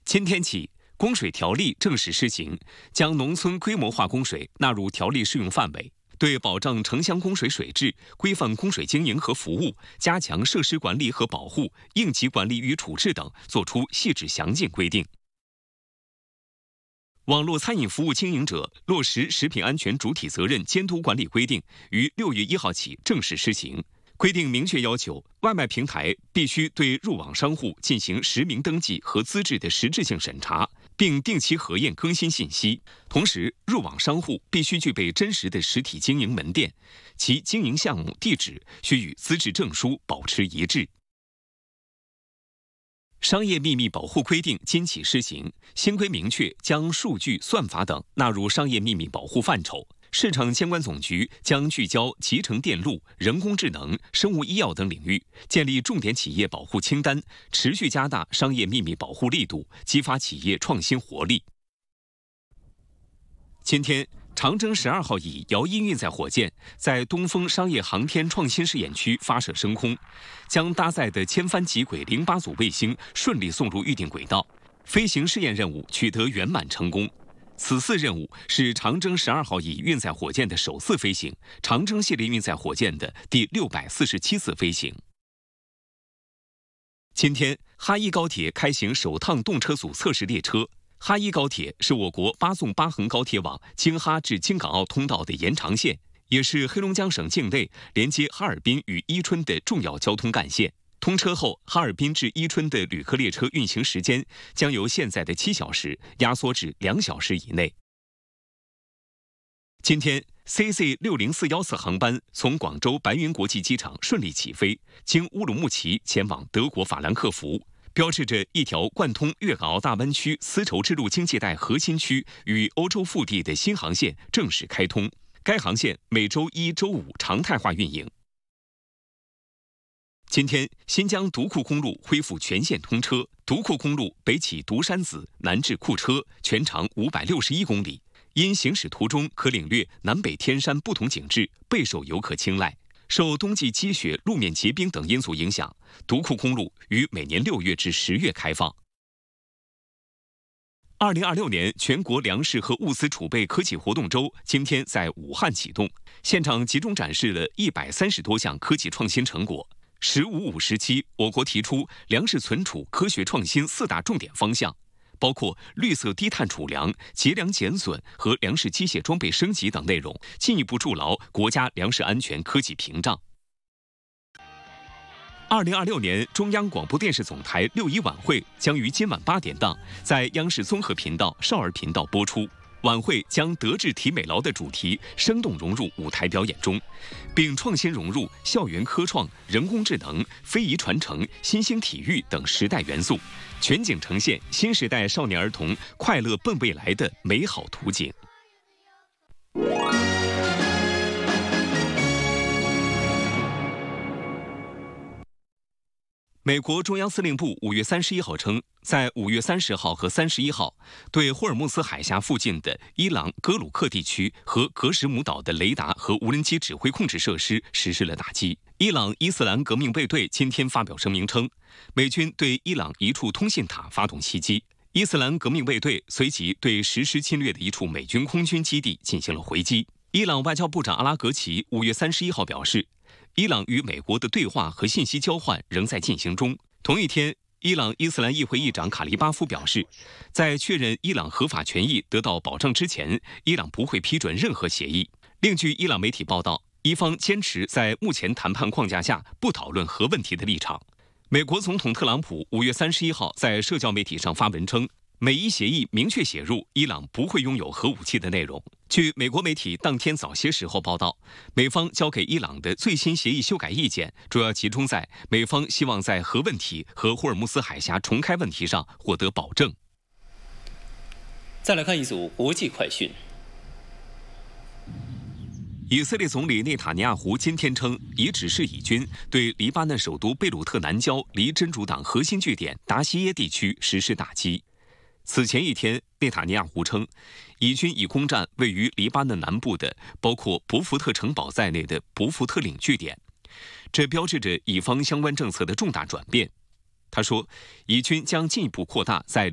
今天起，供水条例正式施行，将农村规模化供水纳入条例适用范围，对保障城乡供水水质、规范供水经营和服务、加强设施管理和保护、应急管理与处置等作出细致详尽规定。网络餐饮服务经营者落实食品安全主体责任监督管理规定于6月1号起正式施行。规定明确要求，外卖平台必须对入网商户进行实名登记和资质的实质性审查，并定期核验更新信息。同时，入网商户必须具备真实的实体经营门店，其经营项目地址需与资质证书保持一致。商业秘密保护规定今起施行，新规明确将数据、算法等纳入商业秘密保护范畴。市场监管总局将聚焦集成电路、人工智能、生物医药等领域，建立重点企业保护清单，持续加大商业秘密保护力度，激发企业创新活力。今天，长征12号乙遥一运载火箭在东风商业航天创新试验区发射升空，将搭载的千帆极轨08组卫星顺利送入预定轨道，飞行试验任务取得圆满成功。此次任务是长征12号乙运载火箭的首次飞行，长征系列运载火箭的第647次飞行。今天，哈一高铁开行首趟动车组测试列车。哈一高铁是我国8纵8横高铁网京哈至京港澳通道的延长线，也是黑龙江省境内连接哈尔滨与伊春的重要交通干线。通车后，哈尔滨至伊春的旅客列车运行时间将由现在的7小时压缩至2小时以内。今天 ，CZ-60414航班从广州白云国际机场顺利起飞，经乌鲁木齐前往德国法兰克福，标志着一条贯通粤港澳大湾区丝绸之路经济带核心区与欧洲腹地的新航线正式开通。该航线每周1、周5常态化运营。今天，新疆独库公路恢复全线通车，独库公路北起独山子，南至库车，全长561公里。因行驶途中可领略南北天山不同景致，备受游客青睐。受冬季积雪、路面结冰等因素影响，独库公路于每年6月至10月开放。2026年全国粮食和物资储备科技活动周今天在武汉启动，现场集中展示了130多项科技创新成果。“15-5”时期，我国提出粮食存储科学创新4大重点方向，包括绿色低碳储粮、节粮减损和粮食机械装备升级等内容，进一步筑牢国家粮食安全科技屏障。2026年中央广播电视总台6·1晚会将于今晚8点档在央视综合频道、少儿频道播出。晚会将德智体美劳的主题生动融入舞台表演中，并创新融入校园科创、人工智能、非遗传承、新兴体育等时代元素，全景呈现新时代少年儿童快乐奔未来的美好图景。美国中央司令部5月31号称，在5月30号和31号，对霍尔木兹海峡附近的伊朗格鲁克地区和格什姆岛的雷达和无人机指挥控制设施实施了打击。伊朗伊斯兰革命卫队今天发表声明称，美军对伊朗一处通信塔发动袭击，伊斯兰革命卫队随即对实施侵略的一处美军空军基地进行了回击。伊朗外交部长阿拉格齐5月31号表示，伊朗与美国的对话和信息交换仍在进行中。同一天，伊朗伊斯兰议会议长卡利巴夫表示，在确认伊朗合法权益得到保障之前，伊朗不会批准任何协议。另据伊朗媒体报道，伊方坚持在目前谈判框架下不讨论核问题的立场。美国总统特朗普5月31号在社交媒体上发文称，美伊协议明确写入伊朗不会拥有核武器的内容。据美国媒体当天早些时候报道，美方交给伊朗的最新协议修改意见主要集中在美方希望在核问题和霍尔木兹海峡重开问题上获得保证。 再来看一组国际快讯。 以色列总理内塔尼亚胡今天称，已指示以军对黎巴嫩首都贝鲁特南郊离真主党核心据点达西耶地区实施打击。此前一天，内塔尼亚胡称，以军已攻占位于黎巴嫩南部的包括博福特城堡在内的博福特领据点，这标志着以方相关政策的重大转变。他说，以军将进一步扩大在